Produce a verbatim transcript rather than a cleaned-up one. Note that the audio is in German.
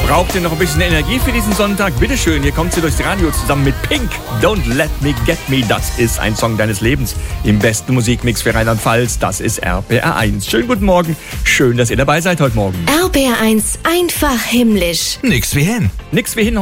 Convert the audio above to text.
Braucht ihr noch ein bisschen Energie für diesen Sonntag? Bitteschön, hier kommt sie durchs Radio zusammen mit Pink. Don't Let Me Get Me, das ist ein Song deines Lebens. Im besten Musikmix für Rheinland-Pfalz, das ist R P R eins. Schönen guten Morgen, schön, dass ihr dabei seid heute Morgen. R P R eins, einfach himmlisch. Nix wie hin. Nix wie hin.